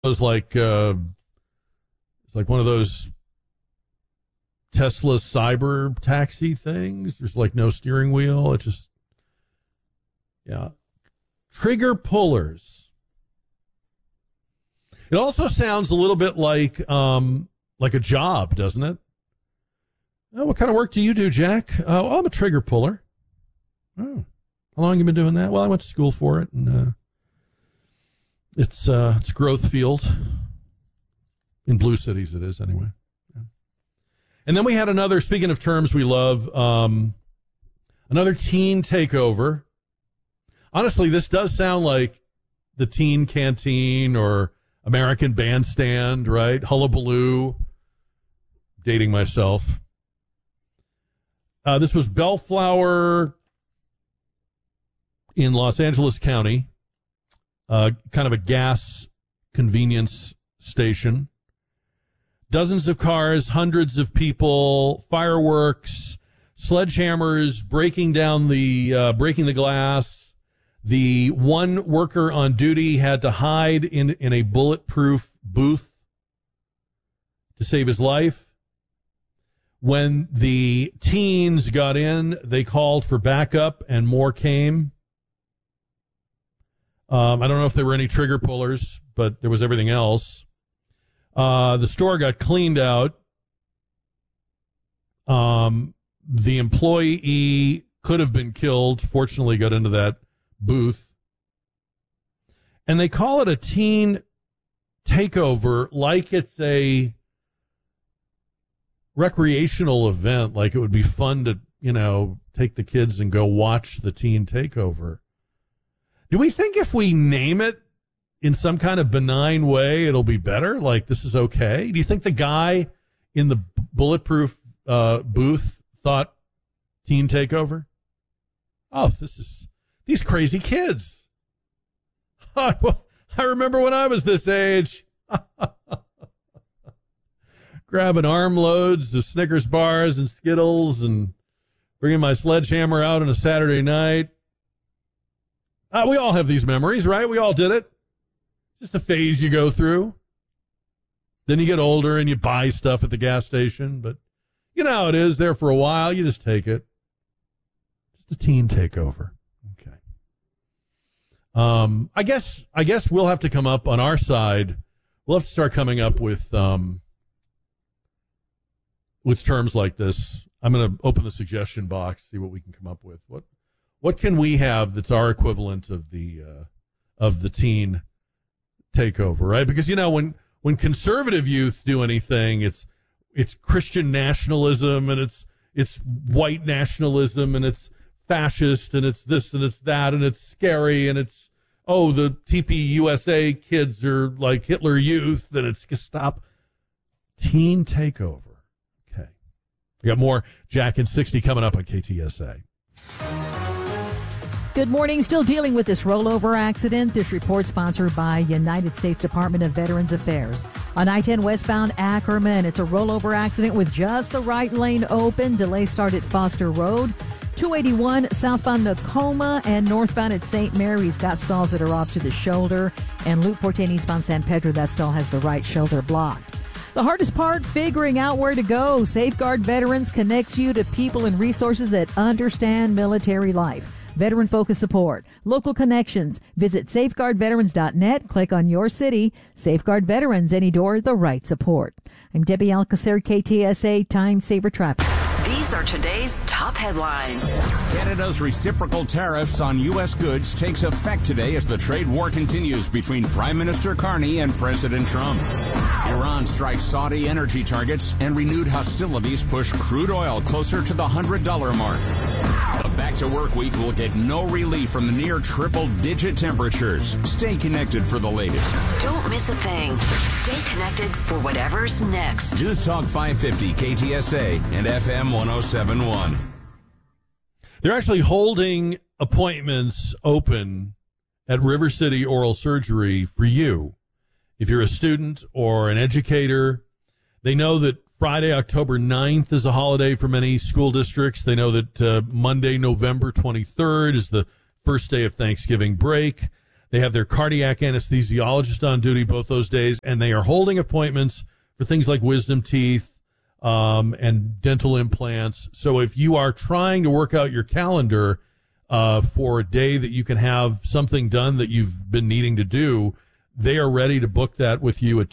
those it's like one of those Tesla cyber taxi things. There's like no steering wheel. It just, yeah. Trigger pullers. It also sounds a little bit like a job, doesn't it? Oh, what kind of work do you do, Jack? Oh, I'm a trigger puller. Oh, how long have you been doing that? Well, I went to school for it, and it's growth field. In blue cities, it is anyway. Yeah. And then we had another, speaking of terms we love, another teen takeover. Honestly, this does sound like the Teen Canteen or American Bandstand, right? Hullabaloo. Dating myself. This was Bellflower in Los Angeles County, kind of a gas convenience station. Dozens of cars, hundreds of people, fireworks, sledgehammers breaking the glass. The one worker on duty had to hide in a bulletproof booth to save his life. When the teens got in, they called for backup, and more came. I don't know if there were any trigger pullers, but there was everything else. The store got cleaned out. The employee could have been killed. Fortunately, got into that booth. And they call it a teen takeover like it's a recreational event, like it would be fun to, take the kids and go watch the teen takeover. Do we think if we name it in some kind of benign way, it'll be better? Like, this is okay? Do you think the guy in the bulletproof booth thought teen takeover? Oh, these crazy kids. I remember when I was this age. Grabbing armloads of Snickers bars and Skittles and bringing my sledgehammer out on a Saturday night. We all have these memories, right? We all did it. Just a phase you go through. Then you get older and you buy stuff at the gas station. But you know how it is. There for a while, you just take it. Just a teen takeover. Okay. I guess we'll have to come up on our side. We'll have to start coming up with terms like this. I'm going to open the suggestion box, see what we can come up with. What can we have that's our equivalent of the teen takeover, right? Because when conservative youth do anything, it's Christian nationalism and it's white nationalism and it's fascist and it's this and it's that and it's scary and it's the TPUSA kids are like Hitler Youth and it's stop. Teen takeover. Okay. We got more Jack and 60 coming up on KTSA. Good morning. Still dealing with this rollover accident. This report sponsored by United States Department of Veterans Affairs. On I-10 westbound Ackerman, it's a rollover accident with just the right lane open. Delay start at Foster Road. 281 southbound Tacoma and northbound at St. Mary's got stalls that are off to the shoulder. And Loop 14 eastbound San Pedro, that stall has the right shoulder blocked. The hardest part, figuring out where to go. Safeguard Veterans connects you to people and resources that understand military life. Veteran Focus Support, local connections. Visit safeguardveterans.net. Click on your city. Safeguard Veterans, any door, the right support. I'm Debbie Alcacer, KTSA Time Saver Traffic. These are today's top headlines. Canada's reciprocal tariffs on U.S. goods takes effect today as the trade war continues between Prime Minister Carney and President Trump. Iran strikes Saudi energy targets and renewed hostilities push crude oil closer to the $100 mark. The back-to-work week will get no relief from the near triple-digit temperatures. Stay connected for the latest. Don't miss a thing. Stay connected for whatever's next. News Talk 550 KTSA and FM 1071. They're actually holding appointments open at River City Oral Surgery for you. If you're a student or an educator, they know that Friday, October 9th is a holiday for many school districts. They know that Monday, November 23rd is the first day of Thanksgiving break. They have their cardiac anesthesiologist on duty both those days, and they are holding appointments for things like wisdom teeth and dental implants. So if you are trying to work out your calendar for a day that you can have something done that you've been needing to do, they are ready to book that with you at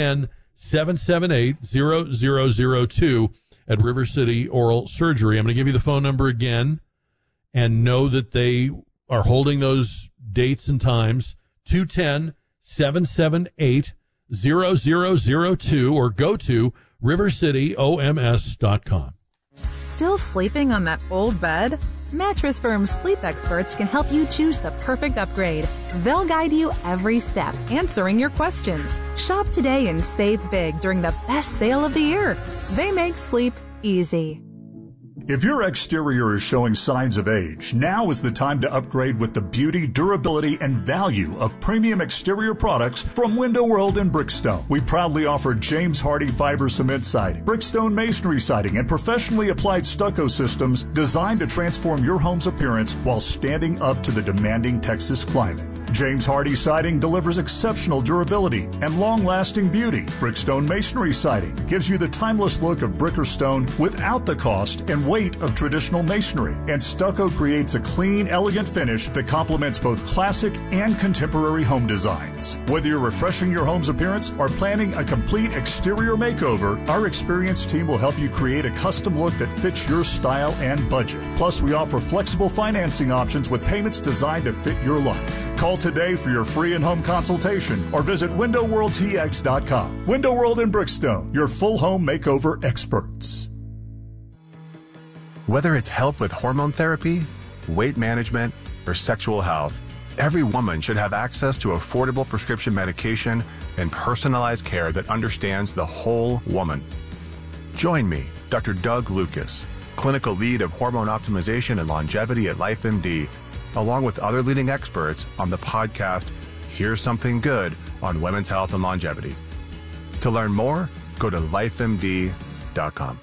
210-778-0002 at River City Oral Surgery. I'm going to give you the phone number again, and know that they are holding those dates and times, 210-778-0002, or go to rivercityoms.com. Still sleeping on that old bed? Mattress Firm's sleep experts can help you choose the perfect upgrade. They'll guide you every step, answering your questions. Shop today and save big during the best sale of the year. They make sleep easy. If your exterior is showing signs of age, now is the time to upgrade with the beauty, durability, and value of premium exterior products from Window World and Brickstone. We proudly offer James Hardie fiber cement siding, Brickstone masonry siding, and professionally applied stucco systems designed to transform your home's appearance while standing up to the demanding Texas climate. James Hardie siding delivers exceptional durability and long-lasting beauty. Brickstone masonry siding gives you the timeless look of brick or stone without the cost and weight of traditional masonry. And stucco creates a clean, elegant finish that complements both classic and contemporary home designs. Whether you're refreshing your home's appearance or planning a complete exterior makeover, our experienced team will help you create a custom look that fits your style and budget. Plus, we offer flexible financing options with payments designed to fit your life. Call today for your free in-home consultation or visit WindowWorldTX.com. Window World and Brickstone, your full home makeover experts. Whether it's help with hormone therapy, weight management, or sexual health, every woman should have access to affordable prescription medication and personalized care that understands the whole woman. Join me, Dr. Doug Lucas, clinical lead of hormone optimization and longevity at LifeMD, along with other leading experts on the podcast, Here's Something Good on Women's Health and Longevity. To learn more, go to lifemd.com.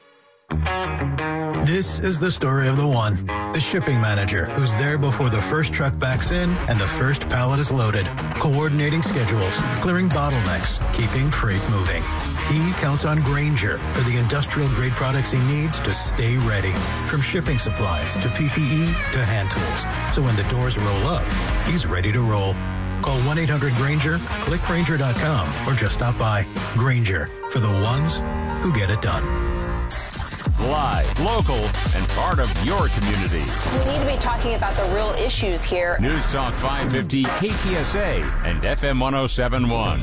This is the story of the one, the shipping manager who's there before the first truck backs in and the first pallet is loaded, coordinating schedules, clearing bottlenecks, keeping freight moving. He counts on Grainger for the industrial-grade products he needs to stay ready, from shipping supplies to PPE to hand tools. So when the doors roll up, he's ready to roll. Call 1-800-GRAINGER, click Grainger.com, or just stop by. Grainger, for the ones who get it done. Live, local, and part of your community. We need to be talking about the real issues here. News Talk 550, KTSA, and FM 1071.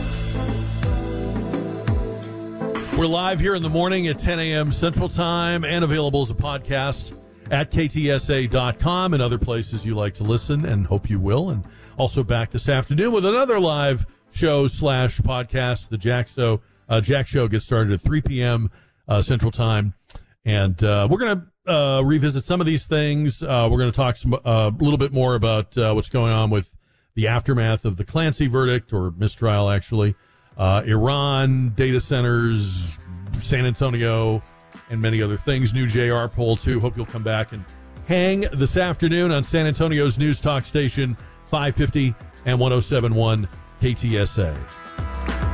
We're live here in the morning at 10 a.m. Central Time and available as a podcast at ktsa.com and other places you like to listen, and hope you will. And also back this afternoon with another live show / podcast. The Jack Show gets started at 3 p.m. Central Time. And we're going to revisit some of these things. We're going to talk a little bit more about what's going on with the aftermath of the Clancy verdict, or mistrial, actually. Iran, data centers, San Antonio, and many other things. New JR poll, too. Hope you'll come back and hang this afternoon on San Antonio's News Talk station, 550 and 1071 KTSA.